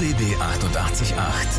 RBB 888.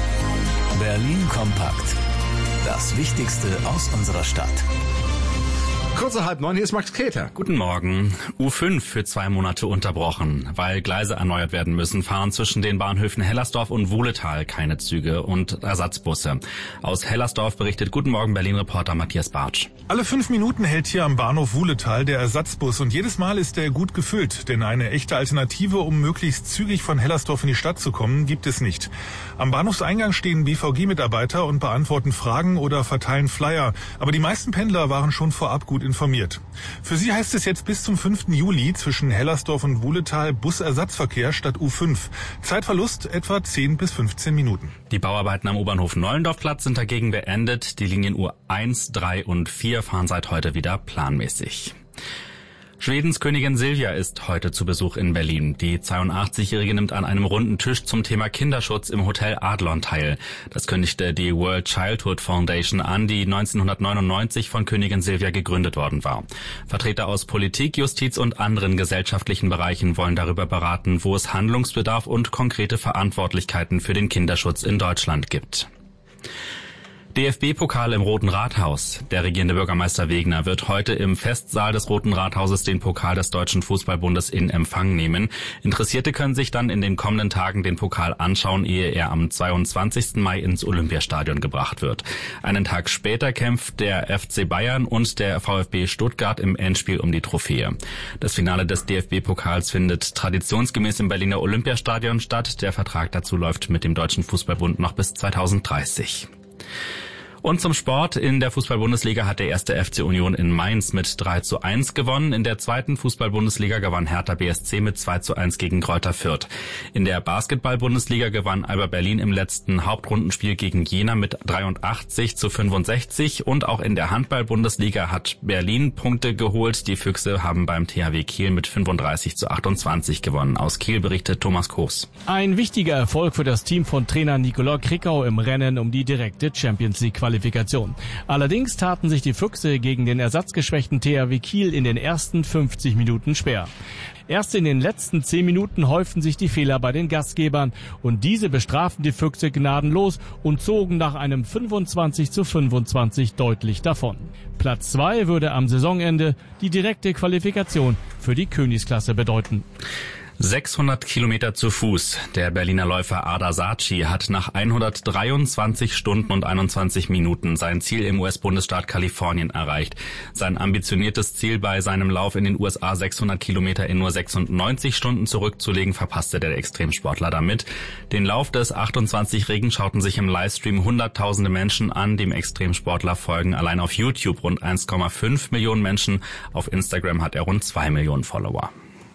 Berlin kompakt. Das Wichtigste aus unserer Stadt. Kurz nach 8:30, hier ist Max Keter. Guten Morgen. U5 für 2 Monate unterbrochen. Weil Gleise erneuert werden müssen, fahren zwischen den Bahnhöfen Hellersdorf und Wuhletal keine Züge und Ersatzbusse. Aus Hellersdorf berichtet Guten Morgen Berlin-Reporter Matthias Bartsch. Alle 5 Minuten hält hier am Bahnhof Wuhletal der Ersatzbus und jedes Mal ist er gut gefüllt, denn eine echte Alternative, um möglichst zügig von Hellersdorf in die Stadt zu kommen, gibt es nicht. Am Bahnhofseingang stehen BVG-Mitarbeiter und beantworten Fragen oder verteilen Flyer, aber die meisten Pendler waren schon vorab gut informiert. Für sie heißt es jetzt bis zum 5. Juli zwischen Hellersdorf und Wuhletal Busersatzverkehr statt U5. Zeitverlust etwa 10 bis 15 Minuten. Die Bauarbeiten am U-Bahnhof Nollendorfplatz sind dagegen beendet. Die Linien U1, 3 und 4 fahren seit heute wieder planmäßig. Schwedens Königin Silvia ist heute zu Besuch in Berlin. Die 82-Jährige nimmt an einem runden Tisch zum Thema Kinderschutz im Hotel Adlon teil. Das kündigte die World Childhood Foundation an, die 1999 von Königin Silvia gegründet worden war. Vertreter aus Politik, Justiz und anderen gesellschaftlichen Bereichen wollen darüber beraten, wo es Handlungsbedarf und konkrete Verantwortlichkeiten für den Kinderschutz in Deutschland gibt. DFB-Pokal im Roten Rathaus. Der regierende Bürgermeister Wegner wird heute im Festsaal des Roten Rathauses den Pokal des Deutschen Fußballbundes in Empfang nehmen. Interessierte können sich dann in den kommenden Tagen den Pokal anschauen, ehe er am 22. Mai ins Olympiastadion gebracht wird. Einen Tag später kämpft der FC Bayern und der VfB Stuttgart im Endspiel um die Trophäe. Das Finale des DFB-Pokals findet traditionsgemäß im Berliner Olympiastadion statt. Der Vertrag dazu läuft mit dem Deutschen Fußballbund noch bis 2030. Und zum Sport. In der Fußball-Bundesliga hat der 1. FC Union in Mainz mit 3:1 gewonnen. In der 2. Fußball-Bundesliga gewann Hertha BSC mit 2:1 gegen Greuther Fürth. In der Basketball-Bundesliga gewann Alba Berlin im letzten Hauptrundenspiel gegen Jena mit 83:65. Und auch in der Handball-Bundesliga hat Berlin Punkte geholt. Die Füchse haben beim THW Kiel mit 35:28 gewonnen. Aus Kiel berichtet Thomas Koos. Ein wichtiger Erfolg für das Team von Trainer Nicolas Krickau im Rennen um die direkte Champions-League-Qualifikation. Allerdings taten sich die Füchse gegen den ersatzgeschwächten THW Kiel in den ersten 50 Minuten schwer. Erst in den letzten 10 Minuten häuften sich die Fehler bei den Gastgebern und diese bestraften die Füchse gnadenlos und zogen nach einem 25:25 deutlich davon. Platz 2 würde am Saisonende die direkte Qualifikation für die Königsklasse bedeuten. 600 Kilometer zu Fuß. Der Berliner Läufer Ada Saatchi hat nach 123 Stunden und 21 Minuten sein Ziel im US-Bundesstaat Kalifornien erreicht. Sein ambitioniertes Ziel, bei seinem Lauf in den USA 600 Kilometer in nur 96 Stunden zurückzulegen, verpasste der Extremsportler damit. Den Lauf des 28-Jährigen schauten sich im Livestream Hunderttausende Menschen an. Dem Extremsportler folgen allein auf YouTube rund 1,5 Millionen Menschen. Auf Instagram hat er rund 2 Millionen Follower.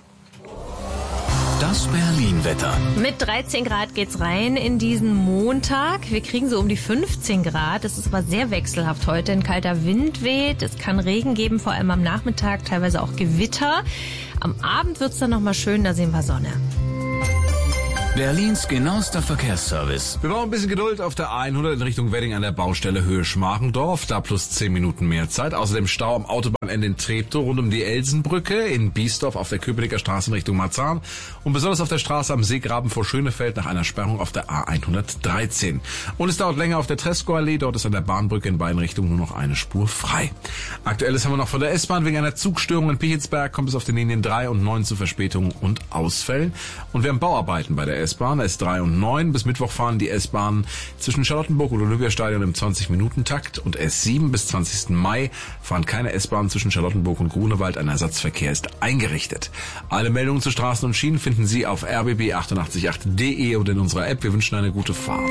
Das Berlin-Wetter. Mit 13 Grad geht's rein in diesen Montag. Wir kriegen so um die 15 Grad. Es ist aber sehr wechselhaft heute. Ein kalter Wind weht. Es kann Regen geben, vor allem am Nachmittag, teilweise auch Gewitter. Am Abend wird's dann nochmal schön, da sehen wir Sonne. Berlins genauester Verkehrsservice. Wir brauchen ein bisschen Geduld auf der A100 in Richtung Wedding an der Baustelle Höhe Schmargendorf. Da plus 10 Minuten mehr Zeit. Außerdem Stau am Autobahnende in Treptow rund um die Elsenbrücke, in Biesdorf auf der Köpenicker Straße in Richtung Marzahn und besonders auf der Straße am Seegraben vor Schönefeld nach einer Sperrung auf der A113. Und es dauert länger auf der Tresco-Allee. Dort ist an der Bahnbrücke in beiden Richtungen nur noch eine Spur frei. Aktuelles haben wir noch von der S-Bahn. Wegen einer Zugstörung in Pichelsberg kommt es auf den Linien 3 und 9 zu Verspätungen und Ausfällen. Und wir haben Bauarbeiten bei der S-Bahn, S3 und 9. Bis Mittwoch fahren die S-Bahnen zwischen Charlottenburg und Olympiastadion im 20-Minuten-Takt und S7 bis 20. Mai fahren keine S-Bahnen zwischen Charlottenburg und Grunewald. Ein Ersatzverkehr ist eingerichtet. Alle Meldungen zu Straßen und Schienen finden Sie auf rbb888.de und in unserer App. Wir wünschen eine gute Fahrt.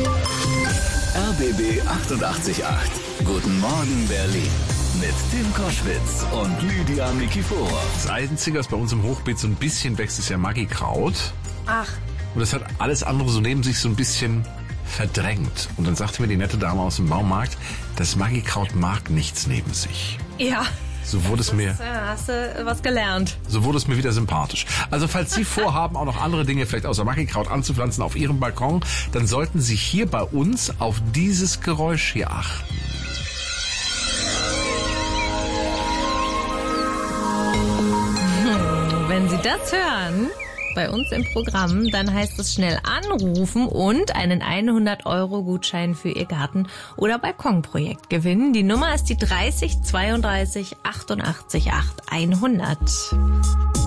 RBB 888. Guten Morgen Berlin. Mit Tim Koschwitz und Lydia Nikiforov. Das Einzige, was bei uns im Hochbeet so ein bisschen wächst, ist ja Magikraut. Ach. Und das hat alles andere so neben sich so ein bisschen verdrängt. Und dann sagte mir die nette Dame aus dem Baumarkt, das Magikraut mag nichts neben sich. Ja. So wurde es mir. Hast du was gelernt. So wurde es mir wieder sympathisch. Also falls Sie vorhaben, auch noch andere Dinge vielleicht außer Magikraut anzupflanzen auf Ihrem Balkon, dann sollten Sie hier bei uns auf dieses Geräusch hier achten. Wenn Sie das hören, bei uns im Programm, dann heißt es schnell anrufen und einen 100-Euro-Gutschein für Ihr Garten- oder Balkonprojekt gewinnen. Die Nummer ist die 30 32 88 8 100.